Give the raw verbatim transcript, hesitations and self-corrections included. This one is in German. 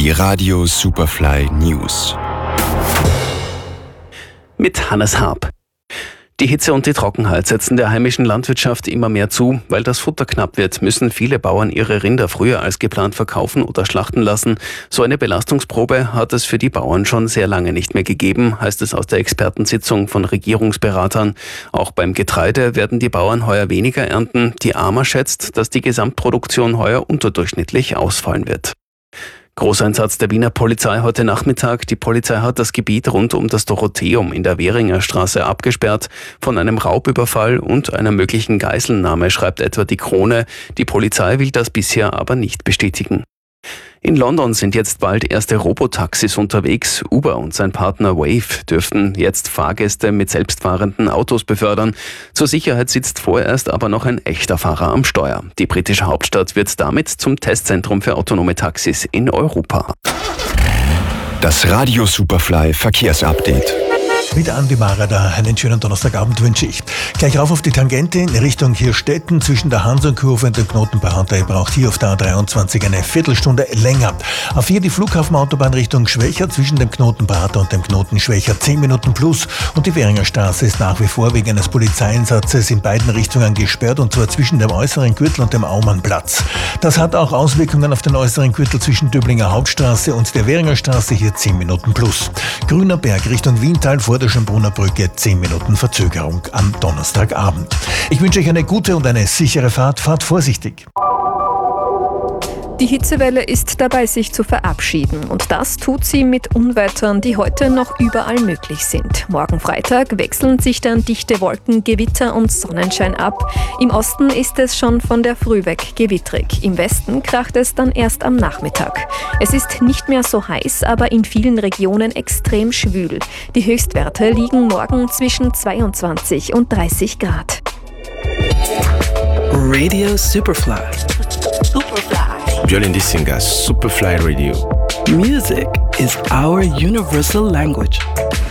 Die Radio Superfly News. Mit Hannes Harp. Die Hitze und die Trockenheit setzen der heimischen Landwirtschaft immer mehr zu. Weil das Futter knapp wird, müssen viele Bauern ihre Rinder früher als geplant verkaufen oder schlachten lassen. So eine Belastungsprobe hat es für die Bauern schon sehr lange nicht mehr gegeben, heißt es aus der Expertensitzung von Regierungsberatern. Auch beim Getreide werden die Bauern heuer weniger ernten. Die A M A schätzt, dass die Gesamtproduktion heuer unterdurchschnittlich ausfallen wird. Großeinsatz der Wiener Polizei heute Nachmittag. Die Polizei hat das Gebiet rund um das Dorotheum in der Währinger Straße abgesperrt. Von einem Raubüberfall und einer möglichen Geiselnahme schreibt etwa die Krone. Die Polizei will das bisher aber nicht bestätigen. In London sind jetzt bald erste Robotaxis unterwegs. Uber und sein Partner Wave dürften jetzt Fahrgäste mit selbstfahrenden Autos befördern. Zur Sicherheit sitzt vorerst aber noch ein echter Fahrer am Steuer. Die britische Hauptstadt wird damit zum Testzentrum für autonome Taxis in Europa. Das Radio Superfly Verkehrsupdate. Mit Andi Marada einen schönen Donnerstagabend wünsche ich. Gleich rauf auf die Tangente in Richtung Hirstetten zwischen der Hansenkurve und dem Knotenbahn. Ihr braucht hier auf der A dreiundzwanzig eine Viertelstunde länger. A vier die Flughafenautobahn Richtung Schwächer zwischen dem Knotenbahn und dem Knoten Schwächer zehn Minuten plus. Und die Währinger Straße ist nach wie vor wegen eines Polizeieinsatzes in beiden Richtungen gesperrt, und zwar zwischen dem äußeren Gürtel und dem Aumannplatz. Das hat auch Auswirkungen auf den äußeren Gürtel zwischen Döblinger Hauptstraße und der Währinger Straße, hier zehn Minuten plus. Grüner Berg Richtung Wiental vor der Schönbrunner Brücke zehn Minuten Verzögerung am Donnerstagabend. Ich wünsche euch eine gute und eine sichere Fahrt. Fahrt vorsichtig. Die Hitzewelle ist dabei, sich zu verabschieden, und das tut sie mit Unwettern, die heute noch überall möglich sind. Morgen Freitag wechseln sich dann dichte Wolken, Gewitter und Sonnenschein ab. Im Osten ist es schon von der Früh weg gewittrig. Im Westen kracht es dann erst am Nachmittag. Es ist nicht mehr so heiß, aber in vielen Regionen extrem schwül. Die Höchstwerte liegen morgen zwischen zweiundzwanzig und dreißig Grad. Radio Superfly. Superfly. Jolin Dissinga, Superfly Radio. Music is our universal language.